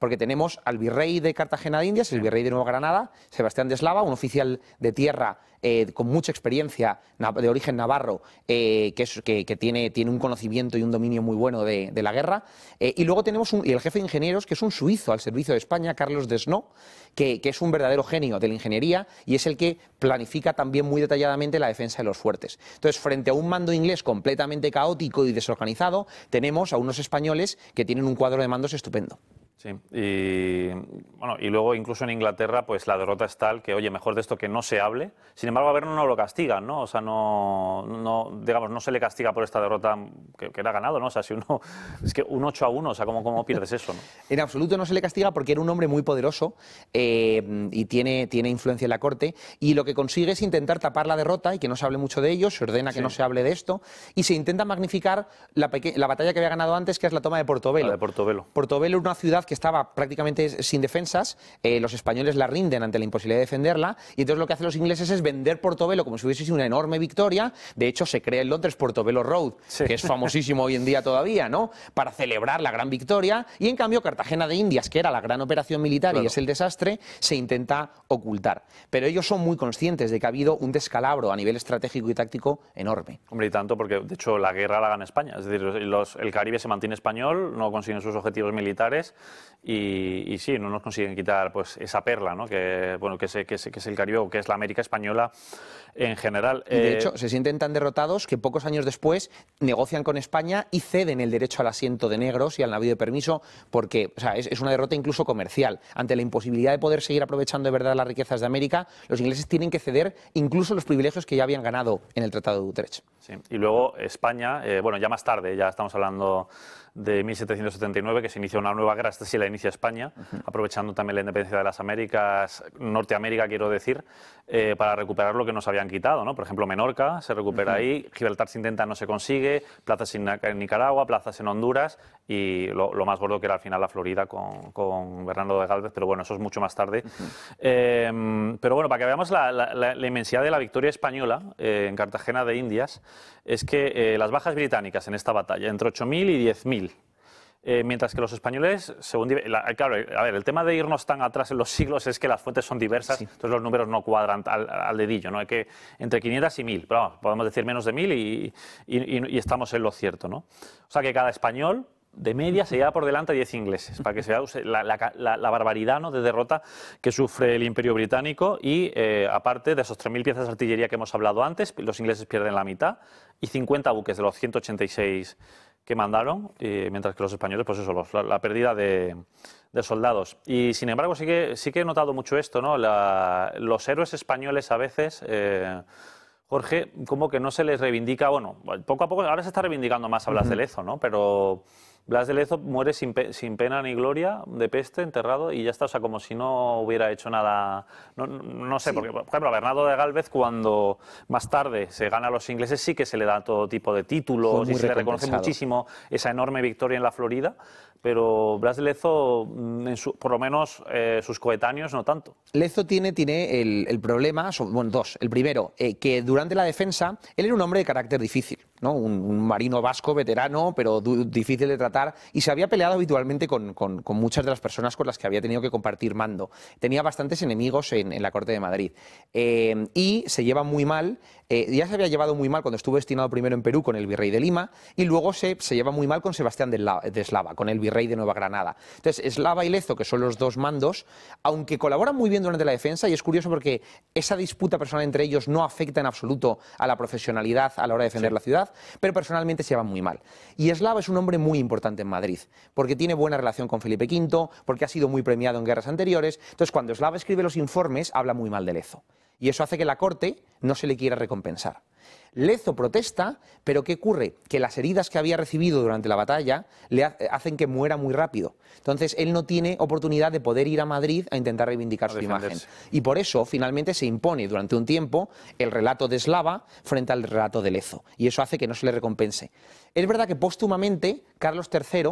porque tenemos al virrey de Cartagena de Indias, el virrey de Nueva Granada, Sebastián de Eslava, un oficial de tierra con mucha experiencia, de origen navarro, que tiene un conocimiento y un dominio muy bueno de la guerra. Y luego tenemos el jefe de ingenieros, que es un suizo al servicio de España, Carlos Desnó, que es un verdadero genio de la ingeniería y es el que planifica también muy detalladamente la defensa de los fuertes. Entonces, frente a un mando inglés completamente caótico y desorganizado, tenemos a unos españoles que tienen un cuadro de mandos estupendo. Sí, y bueno, y luego incluso en Inglaterra, pues la derrota es tal que, oye, mejor de esto que no se hable. Sin embargo, a ver, no lo castigan, ¿no? O sea, digamos, no se le castiga por esta derrota que era ganado, ¿no? O sea, si uno, es que un 8-1, o sea, ¿cómo pierdes eso, no? En absoluto no se le castiga porque era un hombre muy poderoso y tiene influencia en la corte, y lo que consigue es intentar tapar la derrota y que no se hable mucho de ello, se ordena que no se hable de esto y se intenta magnificar la batalla que había ganado antes, que es la toma de Portobelo. La de Portobelo. Portobelo era una ciudad que estaba prácticamente sin defensas, los españoles la rinden ante la imposibilidad de defenderla, y entonces lo que hacen los ingleses es vender Portobelo como si hubiese sido una enorme victoria. De hecho, se crea en Londres Portobelo Road, que es famosísimo hoy en día todavía, ¿no?, para celebrar la gran victoria, y en cambio Cartagena de Indias, que era la gran operación militar y es el desastre, se intenta ocultar. Pero ellos son muy conscientes de que ha habido un descalabro a nivel estratégico y táctico enorme. Hombre, y tanto, porque de hecho la guerra la gana España, es decir, el Caribe se mantiene español, no consiguen sus objetivos militares y sí, no nos consiguen quitar pues esa perla, ¿no?, que es el Caribe, o que es la América española en general. Y de hecho, se sienten tan derrotados que pocos años después negocian con España y ceden el derecho al asiento de negros y al navío de permiso, porque, o sea, es una derrota incluso comercial. Ante la imposibilidad de poder seguir aprovechando de verdad las riquezas de América, los ingleses tienen que ceder incluso los privilegios que ya habían ganado en el Tratado de Utrecht. Sí. Y luego España, bueno, ya más tarde, ya estamos hablando de 1779, que se inicia una nueva guerra, esta sí la inicia España, aprovechando también la independencia de las Américas, Norteamérica quiero decir, para recuperar lo que nos habían quitado, ¿no? Por ejemplo, Menorca se recupera ahí, Gibraltar se intenta, no se consigue, plazas en Nicaragua, plazas en Honduras y lo más gordo que era al final la Florida con Bernardo de Gálvez, pero bueno, eso es mucho más tarde. Pero bueno, para que veamos la inmensidad de la victoria española en Cartagena de Indias, es que las bajas británicas en esta batalla, entre 8.000 y 10.000, mientras que los españoles, según... Claro, a ver, el tema de irnos tan atrás en los siglos es que las fuentes son diversas, entonces los números no cuadran al dedillo, ¿no? Hay que entre 500 y 1.000, pero vamos, podemos decir menos de 1.000 y estamos en lo cierto, ¿no? O sea que cada español, de media, se lleva por delante a 10 ingleses, para que se vea la barbaridad, ¿no?, de derrota que sufre el Imperio Británico y, aparte de esos 3.000 piezas de artillería que hemos hablado antes, los ingleses pierden la mitad y 50 buques de los 186 que mandaron, mientras que los españoles, pues eso, la pérdida de soldados. Y sin embargo, sí que he notado mucho esto, ¿no? Los héroes españoles a veces... Jorge, como que no se les reivindica, bueno, poco a poco, ahora se está reivindicando más a Blas de Lezo, ¿no? Pero Blas de Lezo muere sin pena ni gloria, de peste, enterrado, y ya está, o sea, como si no hubiera hecho nada, no sé, porque, por ejemplo, a Bernardo de Gálvez, cuando más tarde se gana a los ingleses, sí que se le da todo tipo de títulos y se le reconoce muchísimo esa enorme victoria en la Florida, pero Blas de Lezo, por lo menos sus coetáneos, no tanto. Lezo tiene el problema, bueno, dos. El primero, que durante la defensa, él era un hombre de carácter difícil, ¿no? Un marino vasco veterano, pero difícil de tratar, y se había peleado habitualmente con muchas de las personas con las que había tenido que compartir mando. Tenía bastantes enemigos en la corte de Madrid. Y se lleva muy mal, ya se había llevado muy mal cuando estuvo destinado primero en Perú con el virrey de Lima, y luego se lleva muy mal con Sebastián de Eslava, con el virrey de Nueva Granada. Entonces, Eslava y Lezo, que son los dos mandos, aunque colaboran muy bien durante la defensa, y es curioso porque esa disputa personal entre ellos no afecta en absoluto a la profesionalidad a la hora de defender la ciudad, pero personalmente se llevan muy mal. Y Eslava es un hombre muy importante en Madrid, porque tiene buena relación con Felipe V, porque ha sido muy premiado en guerras anteriores. Entonces, cuando Eslava escribe los informes, habla muy mal de Lezo. Y eso hace que la corte no se le quiera recompensar. Lezo protesta, pero ¿qué ocurre? Que las heridas que había recibido durante la batalla le hacen que muera muy rápido. Entonces, él no tiene oportunidad de poder ir a Madrid a intentar reivindicar su imagen. Y por eso, finalmente, se impone durante un tiempo el relato de Eslava frente al relato de Lezo. Y eso hace que no se le recompense. Es verdad que póstumamente, Carlos III...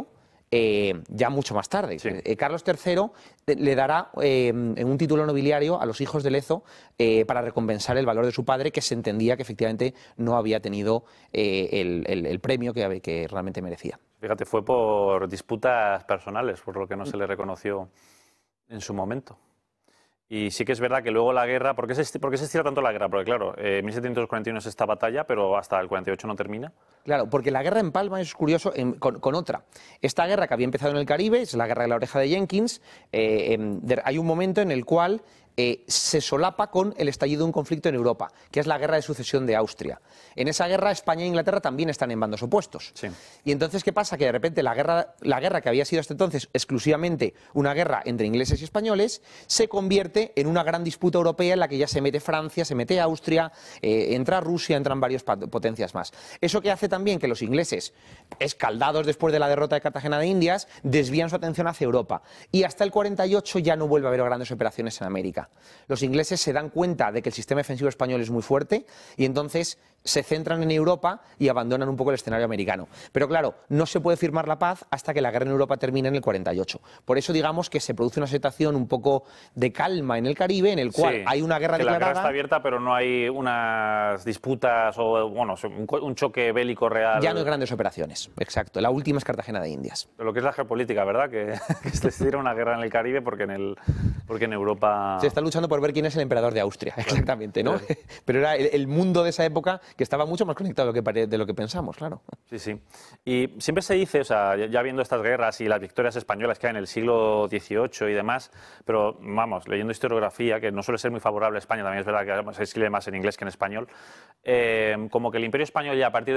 ya mucho más tarde. Carlos III le dará un título nobiliario a los hijos de Lezo para recompensar el valor de su padre, que se entendía que efectivamente no había tenido el premio que realmente merecía. Fíjate, fue por disputas personales, por lo que no se le reconoció en su momento. Y sí que es verdad que luego la guerra, ¿por qué se estira tanto la guerra? Porque claro, 1741 es esta batalla, pero hasta el 48 no termina. Claro, porque la guerra empalma, es curioso, con otra. Esta guerra que había empezado en el Caribe, es la guerra de la oreja de Jenkins, hay un momento en el cual se solapa con el estallido de un conflicto en Europa, que es la guerra de sucesión de Austria. En esa guerra España e Inglaterra también están en bandos opuestos. Sí. Y entonces, ¿qué pasa? Que de repente la guerra que había sido hasta entonces exclusivamente una guerra entre ingleses y españoles, se convierte en una gran disputa europea en la que ya se mete Francia, se mete Austria, entra Rusia, entran varias potencias más. Eso que hace también que los ingleses, escaldados después de la derrota de Cartagena de Indias, desvían su atención hacia Europa. Y hasta el 48 ya no vuelve a haber grandes operaciones en América. Los ingleses se dan cuenta de que el sistema defensivo español es muy fuerte y entonces se centran en Europa y abandonan un poco el escenario americano. Pero claro, no se puede firmar la paz hasta que la guerra en Europa termine en el 48. Por eso digamos que se produce una situación un poco de calma en el Caribe, en el cual hay una guerra declarada. La guerra está abierta, pero no hay unas disputas o bueno, un choque bélico real. Ya no hay grandes operaciones, exacto. La última es Cartagena de Indias. Pero lo que es la geopolítica, ¿verdad? Que se estira una guerra en el Caribe porque en Europa... Se está luchando por ver quién es el emperador de Austria, exactamente, ¿no? Claro. Pero era el mundo de esa época que estaba mucho más conectado de lo que pensamos, claro. Sí, sí. Y siempre se dice, o sea, ya viendo estas guerras y las victorias españolas que hay en el siglo XVIII y demás, pero vamos, leyendo historiografía, que no suele ser muy favorable a España, también es verdad que se escribe más en inglés que en español, como que el Imperio Español ya a partir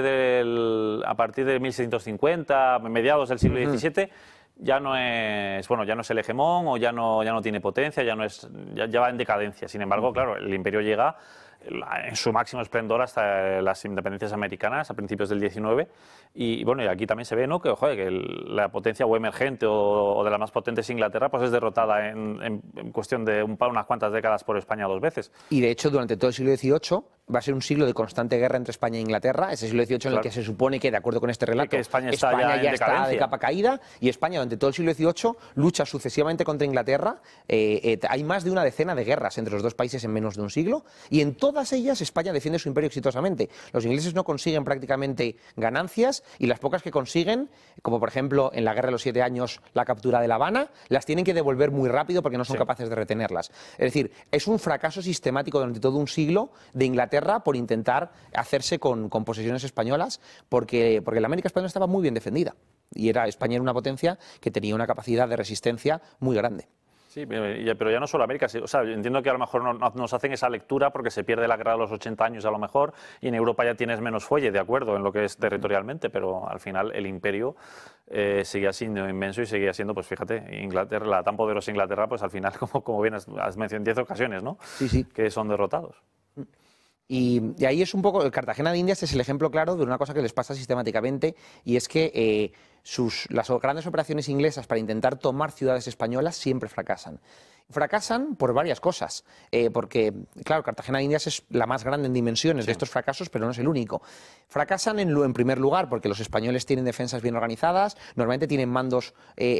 de 1650, mediados del siglo XVII, ya no es el hegemón o ya no tiene potencia, ya va en decadencia. Sin embargo, claro, el imperio llega en su máximo esplendor hasta las independencias americanas a principios del 19 y bueno, y aquí también se ve, ¿no? que, joder, que la potencia o emergente o de las más potentes Inglaterra pues es derrotada en cuestión de unas cuantas décadas por España 2 veces. Y de hecho durante todo el siglo XVIII va a ser un siglo de constante guerra entre España e Inglaterra, ese siglo XVIII en el que se supone que, de acuerdo con este relato, que España ya está de capa caída y España durante todo el siglo XVIII lucha sucesivamente contra Inglaterra. Hay más de una decena de guerras entre los dos países en menos de un siglo y en todas ellas España defiende su imperio exitosamente. Los ingleses no consiguen prácticamente ganancias y las pocas que consiguen, como por ejemplo en la Guerra de los 7 años la captura de La Habana, las tienen que devolver muy rápido porque no son capaces de retenerlas. Es decir, es un fracaso sistemático durante todo un siglo de Inglaterra por intentar hacerse con posesiones españolas porque la América española estaba muy bien defendida y España era una potencia que tenía una capacidad de resistencia muy grande. Sí, pero ya no solo América, o sea, entiendo que a lo mejor nos hacen esa lectura porque se pierde la guerra de los 80 años a lo mejor y en Europa ya tienes menos fuelle, de acuerdo, en lo que es territorialmente, pero al final el imperio seguía siendo inmenso y seguía siendo, pues fíjate, Inglaterra, la tan poderosa Inglaterra, pues al final, como bien has mencionado en 10 ocasiones, ¿no? Sí. Que son derrotados. Y ahí es un poco, el Cartagena de Indias es el ejemplo claro de una cosa que les pasa sistemáticamente y es que las grandes operaciones inglesas para intentar tomar ciudades españolas siempre fracasan. Fracasan por varias cosas, porque, claro, Cartagena de Indias es la más grande en dimensiones de estos fracasos, pero no es el único. Fracasan en primer lugar porque los españoles tienen defensas bien organizadas, normalmente tienen mandos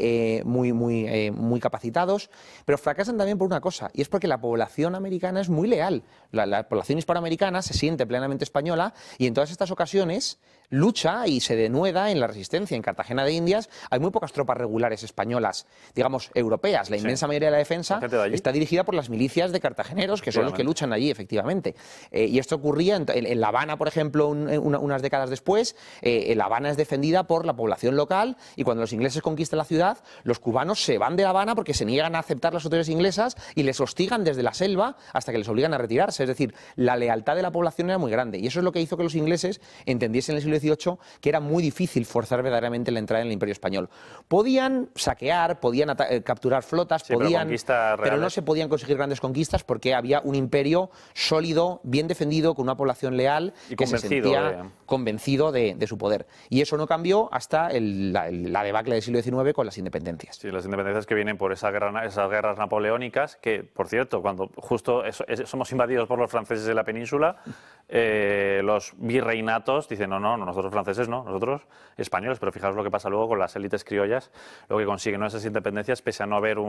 muy capacitados, pero fracasan también por una cosa, y es porque la población americana es muy leal. La población hispanoamericana se siente plenamente española y en todas estas ocasiones lucha y se denueda en la resistencia. En Cartagena de Indias hay muy pocas tropas regulares españolas, digamos, europeas. La inmensa mayoría de la defensa está dirigida por las milicias de cartageneros, que son los que luchan allí, efectivamente. Y esto ocurría en La Habana, por ejemplo, unas décadas después. La Habana es defendida por la población local y cuando los ingleses conquistan la ciudad, los cubanos se van de La Habana porque se niegan a aceptar las autoridades inglesas y les hostigan desde la selva hasta que les obligan a retirarse. Es decir, la lealtad de la población era muy grande y eso es lo que hizo que los ingleses entendiesen en el siglo XVIII que era muy difícil forzar verdaderamente la entrada en el Imperio Español. Podían saquear, podían capturar flotas, pero no se podían conseguir grandes conquistas porque había un imperio sólido, bien defendido, con una población leal y que se sentía convencido de su poder. Y eso no cambió hasta la debacle del siglo XIX con las independencias. Sí, las independencias que vienen por esas guerras napoleónicas, que, por cierto, cuando justo somos invadidos por los franceses en la península, los virreinatos dicen, no, nosotros franceses no, nosotros españoles, pero fijaos lo que pasa luego con las élites criollas, lo que consiguen esas independencias, pese a no haber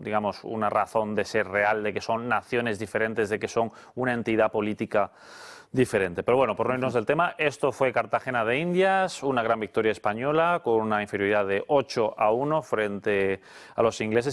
una razón de ser real, de que son naciones diferentes, de que son una entidad política diferente. Pero bueno, por no irnos del tema, esto fue Cartagena de Indias, una gran victoria española con una inferioridad de 8-1 frente a los ingleses.